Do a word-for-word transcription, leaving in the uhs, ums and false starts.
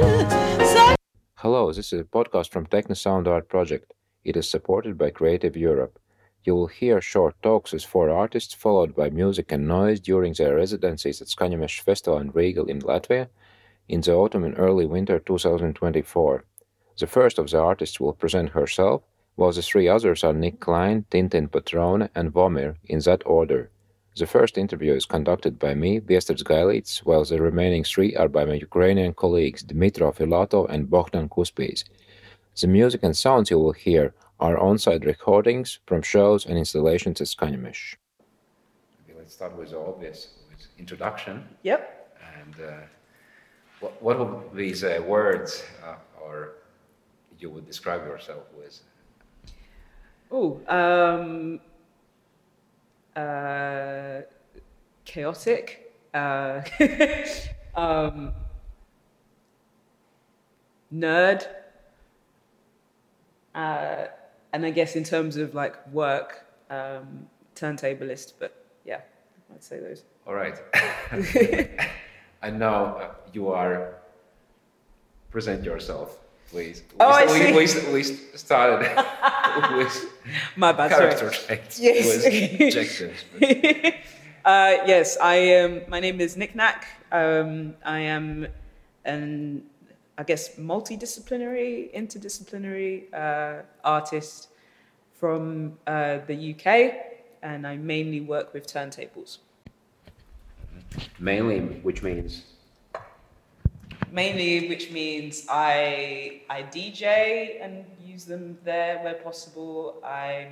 Hello, this is a podcast from Techno Sound Art Project. It is supported by Creative Europe. You will hear short talks with four artists, followed by music and noise during their residencies at Skanjamesh Festival and Regal in Latvia in the autumn and early winter twenty twenty-four. The first of the artists will present herself, while the three others are Nick Klein, Tintin Patrone, and Vomir, in that order. The first interview is conducted by me, Viesturs Gailīts, while the remaining three are by my Ukrainian colleagues Dmitro Filatov and Bogdan Kuspis. The music and sounds you will hear are on-site recordings from shows and installations at Skanjamesh. Okay, let's start with the obvious, with introduction. Yep. And uh, what, what would be the words uh, or you would describe yourself with? Oh, um, uh, chaotic, uh, um, nerd, uh, and I guess in terms of like work, um, turntablist, but yeah, I'd say those. All right. And now uh, you are, present yourself, please. We, oh, I we, see. we, we started with My bad, character sorry. traits, yes. with adjectives. But... Uh, yes, I am. My name is Nick Knack. Um, I am an, I guess, multidisciplinary, interdisciplinary uh, artist from uh, the U K, and I mainly work with turntables. Mainly, which means? Mainly, which means I I D J and use them there where possible. I